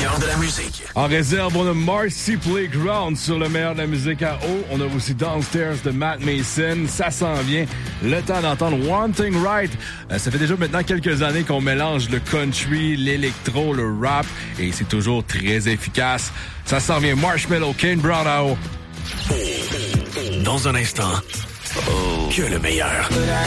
meilleur de la musique. En réserve, on a Marcy Playground sur le meilleur de la musique à eau. On a aussi Downstairs de Matt Mason. Ça s'en vient. Le temps d'entendre Wanting Right. Ça fait déjà maintenant quelques années qu'on mélange le country, l'électro, le rap. Et c'est toujours très efficace. Ça s'en vient. Marshmello, Kane Brown à eau. Dans un instant, que le meilleur.